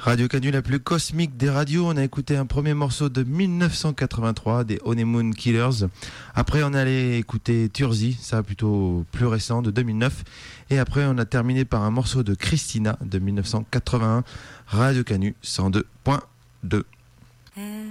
Radio Canu, la plus cosmique des radios. On a écouté un premier morceau de 1983 des Honeymoon Killers. Après, on allait écouter Turzi, ça plutôt plus récent, de 2009. Et après, on a terminé par un morceau de Christina de 1981. Radio Canu 102.2.